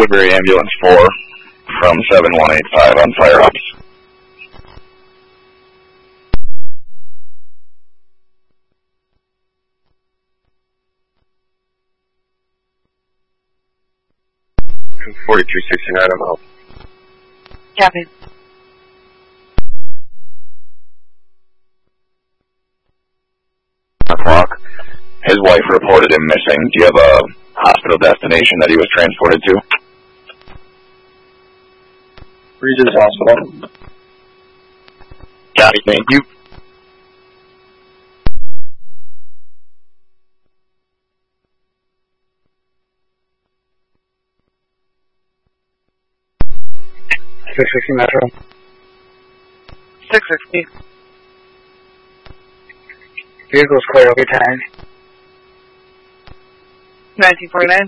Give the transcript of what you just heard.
Woodbury Ambulance 4 from 7185 on fire ops. And 4369 on help. Copy. O'clock. His wife reported him missing. Do you have a hospital destination that he was transported to? Regis Hospital. Copy, thank you. Metro. 660. Vehicle's clear, I'll be 10. 1949.